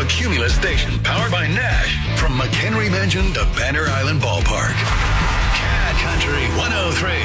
a Cumulus station powered by Nash from McHenry Mansion to Banner Island Ballpark. Cat Country 103.